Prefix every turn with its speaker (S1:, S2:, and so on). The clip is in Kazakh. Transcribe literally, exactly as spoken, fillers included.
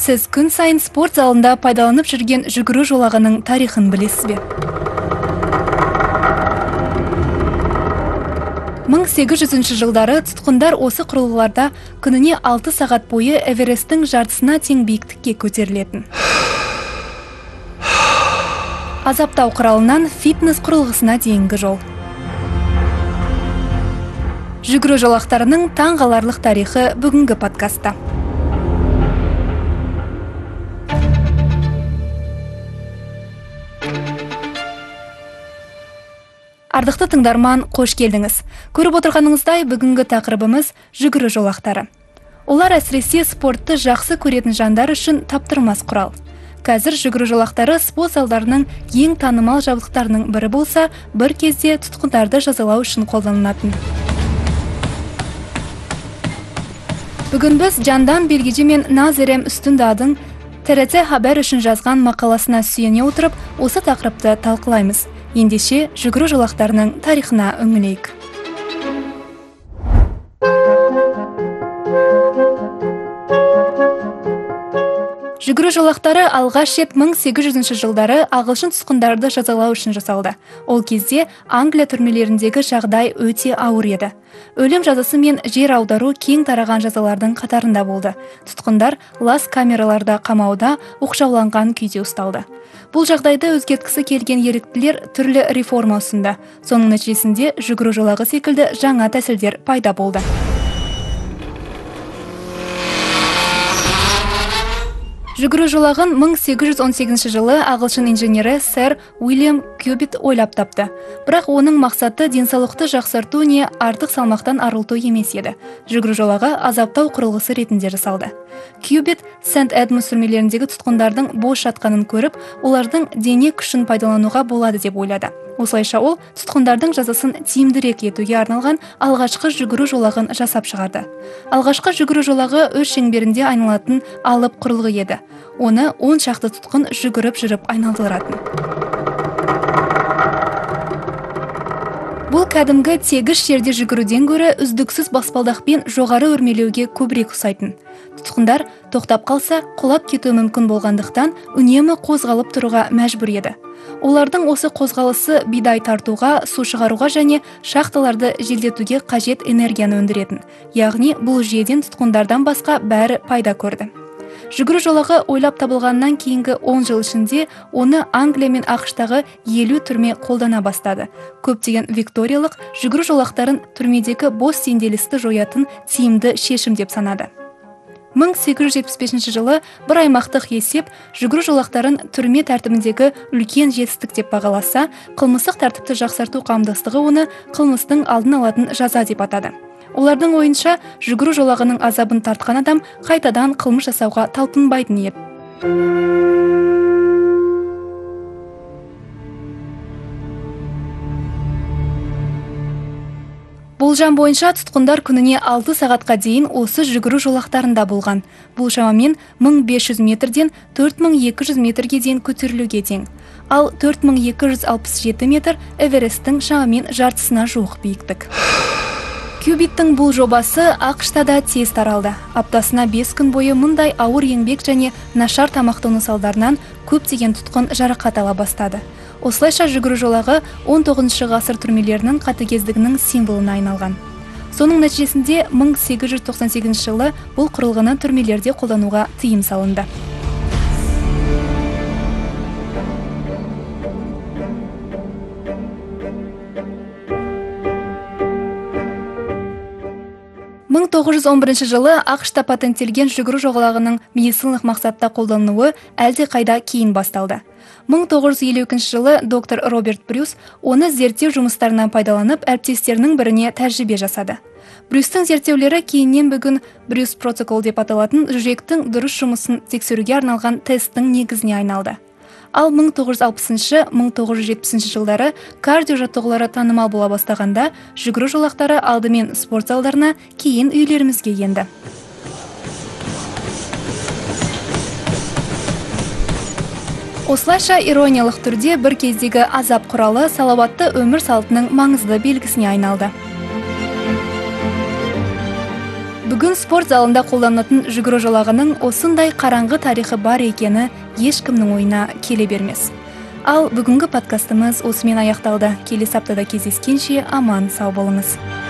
S1: Сіз күн сайын спорт залында пайдаланып жүрген жүгіру жолағының тарихын білесіз бе? мың сегіз жүзінші жылдары тұтқындар осы құрылғыларда күніне алты сағат бойы Эвересттің жартысына тең биіктікке көтерілетін. Азаптау құралынан фитнес құрылғысына дейінгі жол. Жүгіру жолақтарының таңғаларлық тарихы бүгінгі подкастта. Ардықты тыңдарман, қош келдіңіз. Көріп отырғаныңыздай, бүгінгі тақырыбымыз жүгіру жолақтары. Олар әсіресе спортты жақсы көретін жандар үшін таптырмас құрал. Қазір жүгіру жолақтары спорт залдарының ең танымал жабдықтарының бірі болса, бір кезде тұтқындарды жазалау үшін қолданылатын. Бүгін біз Жандан Белгеже мен Назерем Үстүндадың тэ эр тэ хабар үшін жазған мақаласына сүйене отырып, осы тақырыпты талқылаймыз. Ендеше жүгіру жолақтарының тарихына үңілейік. Жүгіру жолақтары алғаш рет мың сегіз жүзінші жылдары ағылшын тұтқындарды жазалау үшін жасалды. Ол кезде Англия түрмелеріндегі жағдай өте ауыр еді. Өлім жазасы мен жер аудару кең тараған жазалардың қатарында болды. Тұтқындар лас камераларда қамауда оқшауланған күйде ұсталды. Бұл жағдайды өзгерткісі келген еріктілер түрлі реформа ұсынды. Соның нәтижесінде жүгіру жолағы секілді жаңа тәсілдер пайда болды. Жүгіру жолағын мың сегіз жүз он сегізінші жылы ағылшын инженері сэр Уильям Кюбит ойлап тапты. Бірақ оның мақсаты денсаулықты жақсарту не артық салмақтан арылту емес еді. Жүгіру жолағы азаптау құрылғысы ретінде жасалды. Кюбит Сент-Эдмунд түрмелеріндегі тұтқындардың бос жатқанын көріп, олардың дене күшін пайдалануға болады деп ойлады. Осылайша ол тұтқындардың жазасын тиімдірек етуге арналған алғашқы жүгіру жолағын жасап шығарды. Алғашқы жүгіру жолағы өз шеңберінде айналатын алып құрылғы еді. Оны он шақты тұтқын жүгіріп жүріп айналдыратын. Бұл кәдімгі тегіс жерде жүгіруден гөрі үздіксіз баспалдақпен жоғары өрмелеуге көбірек ұқсайтын. Тұтқындар тоқтап қалса, құлап кетуі мүмкін болғандықтан үнемі қозғалып тұруға мәжбүр еді. Олардың осы қозғалысы бидай тартуға, су шығаруға және шахталарды желдетуге қажет энергияны өндіретін. Яғни бұл жүйеден тұтқындардан басқа бәрі пайда көрді. Жүгіру жолағы ойлап табылғаннан кейінгі он жыл ішінде оны Англия мен ақш-тағы елу түрме қолдана бастады. Көптеген викториялық жүгіру жолақтарын түрмедегі бос сенделісті жоятын тиімді шешім деп санады. мың сегіз жүз жетпіс бесінші жылы бір аймақтық есеп жүгіру жолақтарын түрме тәртібіндегі үлкен жетістік деп бағаласа, қылмыстық тәртіпті жақсарту қауымдастығы оны қылмыстың алдын алатын жаза деп атады. Олардың ойынша, жүгіру жолағының азабын тартқан адам қайтадан қылмыс жасауға талпынбайтын еді. Болжам бойынша тұтқындар күніне алты сағатқа дейін осы жүгіру жолақтарында болған. Бұл шамамен мың бес жүз метрден төрт мың екі жүз метрге дейін көтерілуге тең. Ал төрт мың екі жүз алпыс жеті метр Эвересттің шамамен жартысына жуық биіктік. Кюбиттің бұл жобасы ақш-та да тез таралды. Аптасына бес күн бойы мұндай ауыр еңбек және нашар тамақтану салдарынан көптеген тұтқын жарақат ала бастады. Осылайша жүгіру жолағы он тоғызыншы ғасыр түрмелерінің қатыгездігінің символына айналған. Соның нәтижесінде мың сегіз жүз тоқсан сегізінші жылы бұл құрылғыны түрмелерде қолдануға тыйым салынды. мың тоғыз жүз он бірінші жылы ақш-та патенттелген жүгіру жолағының медициналық мақсатта қолданылуы әлде қайда кейін басталды. мың тоғыз жүз елу екінші жылы доктор Роберт Брюс оны зерттеу жұмыстарынан пайдаланып әріптестерінің біріне тәжірибе жасады. Брюстің зерттеулері кейіннен бүгін Брюс протокол деп аталатын жүректің дұрыс жұмысын тексеруге арналған тесттің негізіне айналды. Ал мың тоғыз жүз алпысыншы - мың тоғыз жүз жетпісінші жылдары кардио жаттығулары танымал бола бастағанда, жүгіру жолақтары алдымен спорт залдарына, кейін үйлерімізге енді. Осылайша ирониялық түрде бір кездегі азап құралы салауатты өмір салтының маңызды белгісіне айналды. Бүгін спорт залында қолданылатын жүгіру жолағының осындай қараңғы тарихы бар екені ешкімнің ойына келе бермес. Ал бүгінгі подкастымыз осымен аяқталды. Келесі аптада кездескенше аман сау болыңыз.